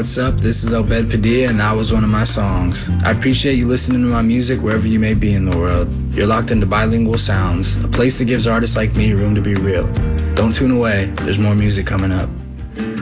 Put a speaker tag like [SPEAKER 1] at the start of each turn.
[SPEAKER 1] what's up? This is Obed Padilla, and that was one of my songs. I appreciate you listening to my music wherever you may be in the world. You're locked into Bilingual Sounds, a place that gives artists like me room to be real. Don't tune away. There's more music coming up.